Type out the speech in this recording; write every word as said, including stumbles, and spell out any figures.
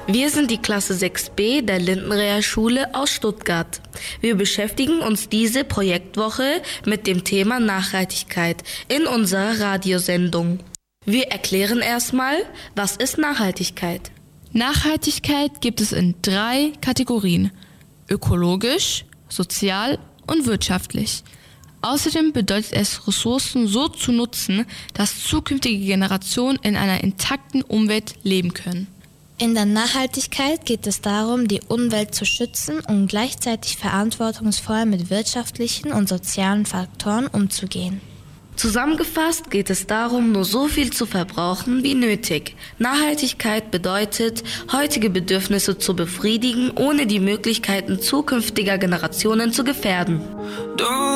Wir sind die Klasse sechs b der Lindenreher-Schule aus Stuttgart. Wir beschäftigen uns diese Projektwoche mit dem Thema Nachhaltigkeit in unserer Radiosendung. Wir erklären erstmal, was ist Nachhaltigkeit? Nachhaltigkeit gibt es in drei Kategorien: ökologisch, sozial und wirtschaftlich. Außerdem bedeutet es, Ressourcen so zu nutzen, dass zukünftige Generationen in einer intakten Umwelt leben können. In der Nachhaltigkeit geht es darum, die Umwelt zu schützen und gleichzeitig verantwortungsvoll mit wirtschaftlichen und sozialen Faktoren umzugehen. Zusammengefasst geht es darum, nur so viel zu verbrauchen wie nötig. Nachhaltigkeit bedeutet, heutige Bedürfnisse zu befriedigen, ohne die Möglichkeiten zukünftiger Generationen zu gefährden.